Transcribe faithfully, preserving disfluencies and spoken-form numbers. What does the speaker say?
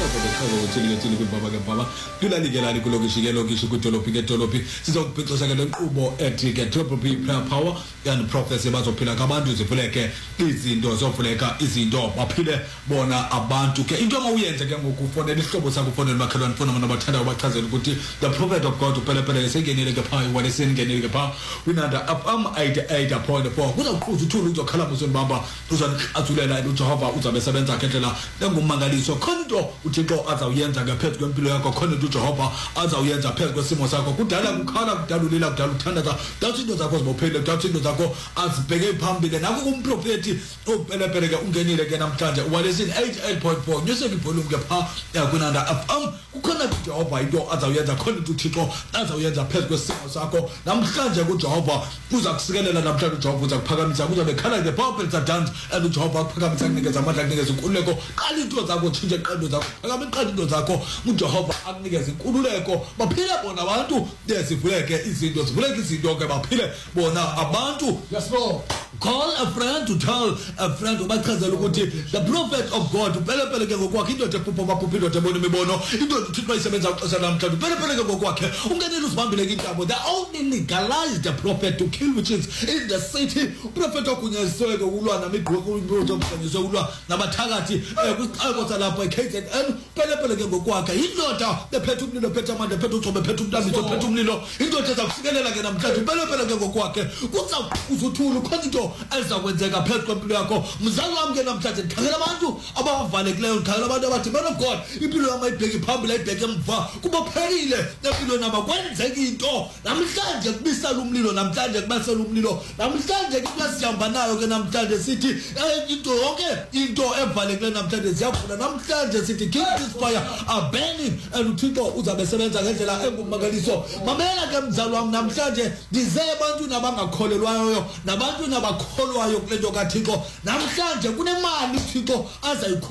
Baba uthile uthile kubaba ke baba kulalikelani kulokishi ke lokishi kudolophi ke dolophi sizokupixosha ke lenkqubo ethi ke Triple P Power and Prophecy bazophila kabantu zivuleke izinto zovuleka izinto baphile bona abantu ke into mawuyenze ke ngokufonela ihlobo sakho ufonela makhelwane fona bona bathanda ubachazela ukuthi the prophet of God uphelephelele sengenile ke phaa wale sengenile ke phaa winanda am eighty-eight point four kuzoqhuza uthulu uzokhala musweni baba uzaniqathulela uJehova uzabe sebenza ngendlela engumangaliso khona into uThixo azawuyenza ngaphezu kwempilo yakho khona into uJehova azawuyenza phezulu kwesimo sakho kudala kukhala kudala ulila kudala uthandaza dathi into zakho zibophele dathi into zakho azibheke phambili naku kumprofeti ophelepheleke ungenile ke namhlanje walesini eighty-eight point four nyuse ivolume ke phaa kunanda am kukhona uJehova into azawuyenza khona into uThixo azawuyenza phezulu kwesimo sakho namhlanje kuJehova uza kusikelela namhlanje uJehova uza kuphakamisa kuzobe khala ke phaa phela dance and uJehova kuphakamisa kunikeza amandla kunikeza inkululeko qala into zakho tshintshe iqondo zakho phakama iqala into zakho uJehova akunikeza inkululeko baphile bona abantu desivuleke izinto zivuleke izinto ke baphile bona abantu. Yes Lord. Call a friend to tell a friend ubachazela ukuthi the prophet of God uphelepele ke ngokwakhe into ephupho baphupha into ebona imibono into uThixo isebenza uxesha namhlanje uphelepele ke ngokwakhe ungenile uzibambile ke intabo they only legalized the prophet to kill witches in the city prophet okunyezwe ke ukulwa namigqoko into okunyezwe ukulwa nabathakathi kwisixeko salapha eK Z N uphelepele ke ngokwakhe indoda ephethe umlilo ephethe amanda ephethe uThobe ephethe umntambitho ephethe umlilo indoda ezakufikelela ke namhlanje uphelepele ke ngokwakhe kuza uzuthula khona into ezakwenzeka phezulu kwempilo yakho mzali wami ke namhlanje ndikhangela abantu abavalekileyo ndikhangela abantu abathi man of God impilo yami ayibheki phambili ayibheke emva kubophelile empilweni yami kwenzeka into namhlanje kubisela umlilo namhlanje kubasela umlilo namhlanje kuyasihamba nayo ke namhlanje sithi into yonke into evalekileyo namhlanje ziyavula namhlanje sithi keep this fire are burning and uThixo uzabe sebenza ngendlela engumangaliso mamela ke mzali wami namhlanje ndize abantu nabangakholelwayo nabantu nabakholwayo kule nto kaThixo namhlanje kunemali uThixo azayi